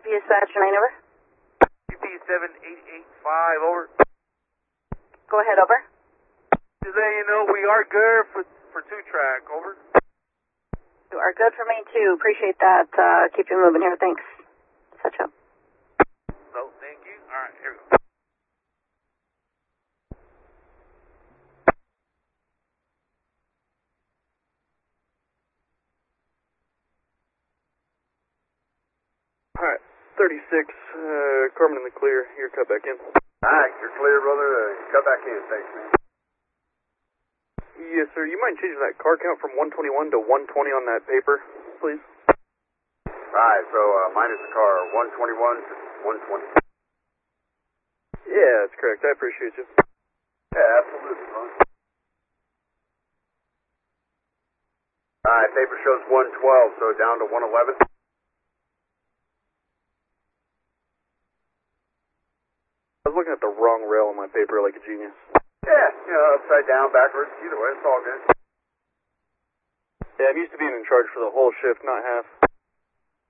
Dispatch 9, over. UP7885, over. Go ahead, over. Just letting you know we are good for 2-track, over. You are good for main 2. Appreciate that. Keep you moving here. Thanks. Such up. So, thank you. All right, here we go. All right, 36, Carmen in the clear. You're cut back in. All right, you're clear, brother. Cut back in. Thanks, man. Yes, sir. You mind changing that car count from 121 to 120 on that paper, please? All right, so minus the car, 121 to 120. Yeah, that's correct. I appreciate you. Yeah, absolutely, bro. All right, paper shows 112, so down to 111. I was looking at the wrong rail on my paper like a genius. Yeah, you know, upside down, backwards, either way, it's all good. Yeah, I'm used to being in charge for the whole shift, not half.